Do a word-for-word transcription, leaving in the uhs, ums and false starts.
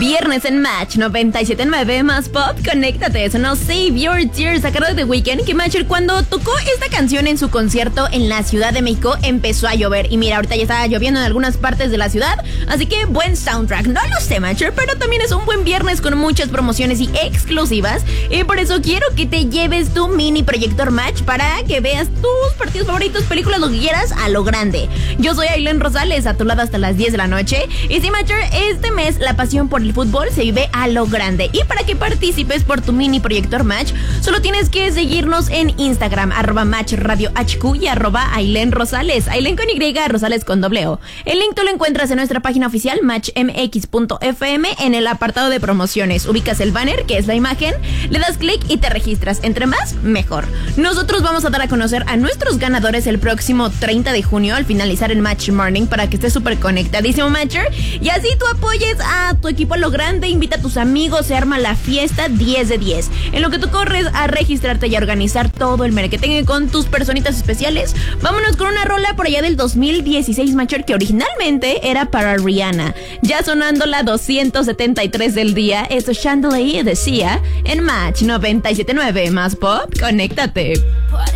Viernes en Match noventa y siete punto nueve más pop, conéctate, sonó Save Your Tears a cargo de The Weeknd, que Matcher cuando tocó esta canción en su concierto en la Ciudad de México empezó a llover, y mira, ahorita ya está lloviendo en algunas partes de la ciudad, así que buen soundtrack, no lo sé Matcher, pero también es un buen viernes con muchas promociones y exclusivas, y por eso quiero que te lleves tu mini proyector Match para que veas tus partidos favoritos, películas, lo que quieras, a lo grande. Yo soy Ailén Rosales, a tu lado hasta las diez de la noche, y sí Matcher, este mes la pasión por el fútbol se vive a lo grande, y para que participes por tu mini proyector Match, solo tienes que seguirnos en Instagram, arroba Match Radio H Q y arroba Ailén Rosales, Ailén con Y, Rosales con doble O. El link tú lo encuentras en nuestra página oficial match m x punto f m en el apartado de promociones. Ubicas el banner, que es la imagen, le das clic y te registras. Entre más, mejor. Nosotros vamos a dar a conocer a nuestros ganadores el próximo treinta de junio al finalizar el Match Morning para que estés súper conectadísimo Matcher, y así tú apoyes a tu equipo a lo grande, invita a tus amigos, se arma la fiesta diez de diez. En lo que tú corres a registrarte y a organizar todo el marketing con tus personitas especiales, vámonos con una rola por allá del dos mil dieciséis Matcher, que originalmente era para Rihanna. Ya sonando la doscientos setenta y tres del día, esto es Chandelier de Sia en Match noventa y siete punto nueve más pop, conéctate.